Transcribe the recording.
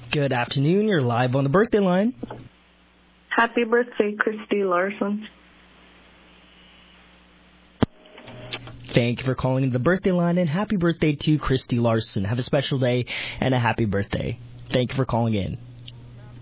Good afternoon. You're live on the birthday line. Happy birthday, Christy Larson. Thank you for calling the birthday line, and happy birthday to Christy Larson. Have a special day and a happy birthday. Thank you for calling in.